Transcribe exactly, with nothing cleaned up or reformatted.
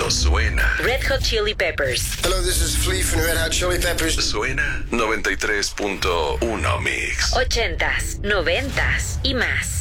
cuando suena. Red Hot Chili Peppers. Hello, this is Flea from Red Hot Chili Peppers. Suena noventa y tres punto uno Mix. Ochentas, noventas y más.